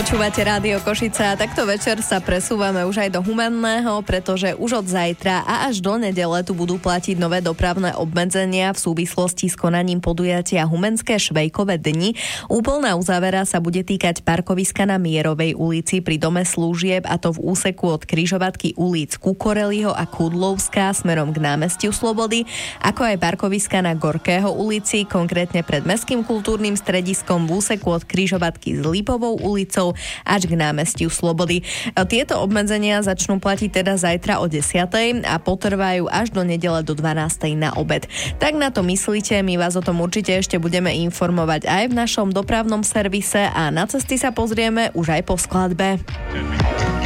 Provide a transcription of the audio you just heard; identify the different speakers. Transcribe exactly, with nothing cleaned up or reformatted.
Speaker 1: Počúvate Rádio Košice a takto večer sa presúvame už aj do Humenného, pretože už od zajtra a až do nedele tu budú platiť nové dopravné obmedzenia v súvislosti s konaním podujatia Humenské švejkové dni. Úplná uzávera sa bude týkať parkoviska na Mierovej ulici pri Dome služieb, a to v úseku od križovatky ulic Kukoreliho a Kudlovská smerom k námestiu Slobody, ako aj parkoviska na Gorkého ulici, konkrétne pred Mestským kultúrnym strediskom v úseku od križovatky s Lipovou ulicou až k námestiu Slobody. Tieto obmedzenia začnú platiť teda zajtra o desiatej a potrvajú až do nedele do dvanástej na obed. Tak na to myslíte, my vás o tom určite ešte budeme informovať aj v našom dopravnom servise a na cesty sa pozrieme už aj po skladbe.